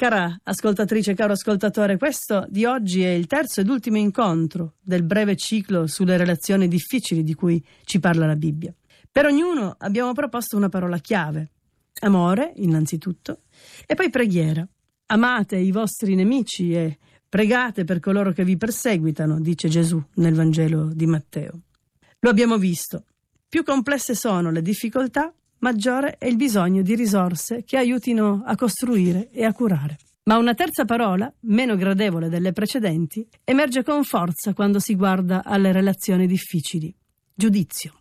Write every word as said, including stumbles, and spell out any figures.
Cara ascoltatrice, caro ascoltatore, questo di oggi è il terzo ed ultimo incontro del breve ciclo sulle relazioni difficili di cui ci parla la Bibbia. Per ognuno abbiamo proposto una parola chiave: amore, innanzitutto, e poi preghiera. Amate i vostri nemici e pregate per coloro che vi perseguitano, dice Gesù nel Vangelo di Matteo. Lo abbiamo visto. Più complesse sono le difficoltà, maggiore è il bisogno di risorse che aiutino a costruire e a curare. Ma una terza parola, meno gradevole delle precedenti, emerge con forza quando si guarda alle relazioni difficili: giudizio.